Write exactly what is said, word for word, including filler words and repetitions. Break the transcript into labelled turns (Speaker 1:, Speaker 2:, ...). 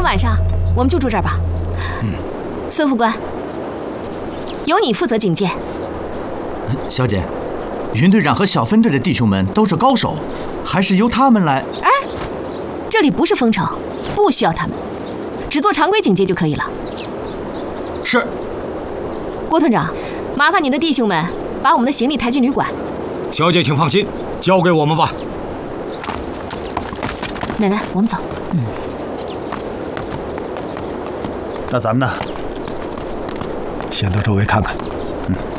Speaker 1: 晚上我们就住这儿吧。
Speaker 2: 嗯。
Speaker 1: 孙副官，由你负责警戒。
Speaker 2: 小姐，云队长和小分队的弟兄们都是高手，还是由他们来。
Speaker 1: 哎，这里不是封城，不需要他们，只做常规警戒就可以了。
Speaker 2: 是。
Speaker 1: 郭团长，麻烦你的弟兄们把我们的行李抬去旅馆。
Speaker 3: 小姐，请放心，交给我们吧。
Speaker 1: 奶奶，我们走。
Speaker 4: 嗯。那咱们呢？先到周围看看。嗯。